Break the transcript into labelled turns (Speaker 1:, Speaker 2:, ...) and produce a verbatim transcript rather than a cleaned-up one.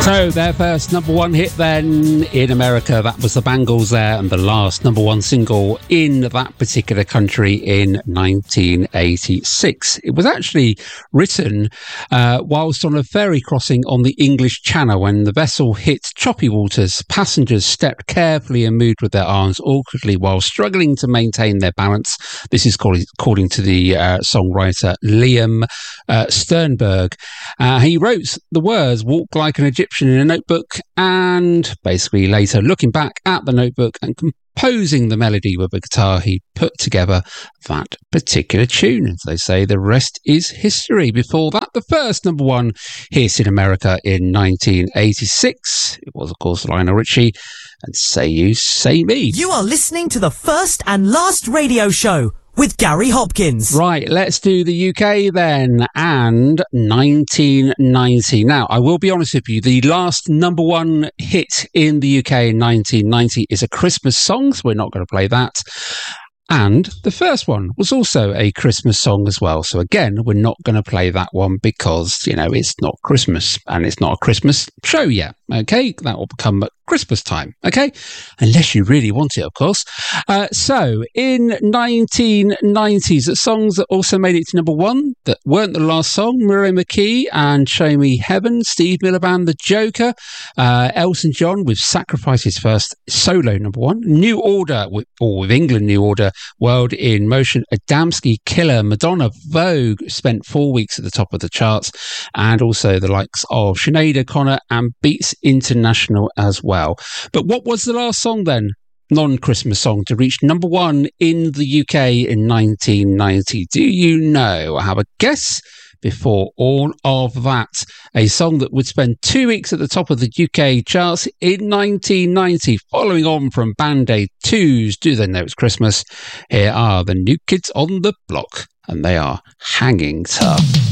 Speaker 1: So their first number one hit then in America, that was the Bangles there, and the last number one single in that particular country in nineteen eighty-six. It was actually written uh, whilst on a ferry crossing on the English Channel when the vessel hit choppy waters. Passengers stepped carefully and moved with their arms awkwardly while struggling to maintain their balance. This is called, according to the uh, songwriter Liam uh, Sternberg. Uh, he wrote the words, "Walk like an Egyptian," in a notebook, and basically later looking back at the notebook and composing the melody with a guitar, he put together that particular tune. As they say, the rest is history. Before that, the first number one hit in America in nineteen eighty-six, it was of course Lionel Richie and Say You, Say Me.
Speaker 2: You are listening to the first and last radio show with Gary Hopkins.
Speaker 1: Right, let's do the U K then, and nineteen ninety. Now, I will be honest with you, the last number one hit in the U K in nineteen ninety is a Christmas song, so we're not going to play that. And the first one was also a Christmas song as well. So again, we're not going to play that one because, you know, it's not Christmas and it's not a Christmas show yet. Okay, that will become at Christmas time. Okay, unless you really want it, of course. Uh, so in nineteen nineties, songs that also made it to number one that weren't the last song: Miriam Makee and Show Me Heaven, Steve Miller Band, The Joker, uh, Elton John with Sacrifice, his first solo number one, New Order, with, or with England New Order, World in Motion, Adamski, Killer, Madonna, Vogue spent four weeks at the top of the charts, and also the likes of Sinead O'Connor and Beats International as well. But what was the last song then, non-Christmas song, to reach number one in the U K in nineteen ninety? Do you know? I have a guess. Before all of that, a song that would spend two weeks at the top of the U K charts in nineteen ninety, following on from Band-Aid two's Do They Know It's Christmas. Here are the New Kids on the Block, and they are hanging tough.